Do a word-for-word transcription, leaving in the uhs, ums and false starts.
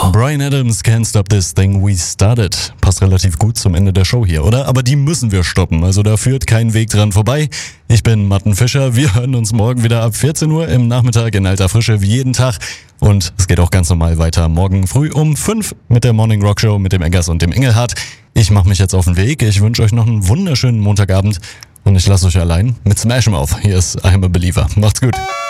Bryan Adams, Can't Stop This Thing We Started. Passt relativ gut zum Ende der Show hier, oder? Aber die müssen wir stoppen, also da führt kein Weg dran vorbei. Ich bin Matten Fischer, wir hören uns morgen wieder ab vierzehn Uhr im Nachmittag in alter Frische wie jeden Tag. Und es geht auch ganz normal weiter morgen früh um fünf mit der Morning Rock Show mit dem Eggers und dem Engelhardt. Ich mache mich jetzt auf den Weg, ich wünsche euch noch einen wunderschönen Montagabend und ich lasse euch allein mit Smash Mouth. Hier ist I'm a Believer. Macht's gut.